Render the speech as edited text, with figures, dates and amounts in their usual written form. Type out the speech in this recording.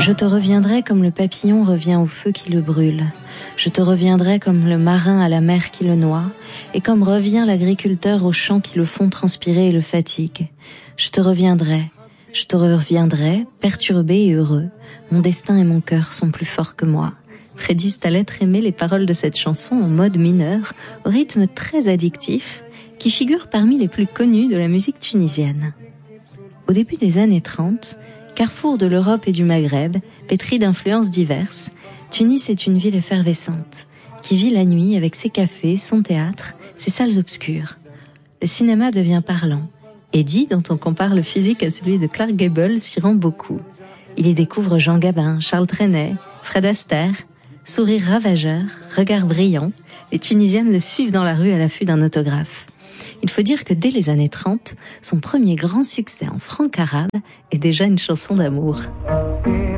Je te reviendrai comme le papillon revient au feu qui le brûle. Je te reviendrai comme le marin à la mer qui le noie, et comme revient l'agriculteur aux champs qui le font transpirer et le fatiguent. Je te reviendrai, perturbé et heureux. Mon destin et mon cœur sont plus forts que moi. Prédisent à l'être aimé les paroles de cette chanson en mode mineur, au rythme très addictif, qui figure parmi les plus connus de la musique tunisienne. Au début des années 30, carrefour de l'Europe et du Maghreb, pétri d'influences diverses, Tunis est une ville effervescente, qui vit la nuit avec ses cafés, son théâtre, ses salles obscures. Le cinéma devient parlant. Eddie, dont on compare le physique à celui de Clark Gable, s'y rend beaucoup. Il y découvre Jean Gabin, Charles Trenet, Fred Astaire. Sourire ravageur, regard brillant, les Tunisiennes le suivent dans la rue à l'affût d'un autographe. Il faut dire que dès les années 30, son premier grand succès en franc arabe est déjà une chanson d'amour.